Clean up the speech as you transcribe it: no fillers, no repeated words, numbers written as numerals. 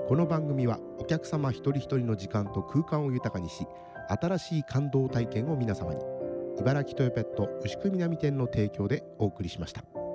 この番組はお客様一人一人の時間と空間を豊かにし、新しい感動体験を皆様に。茨城トヨペット牛久南店の提供でお送りしました。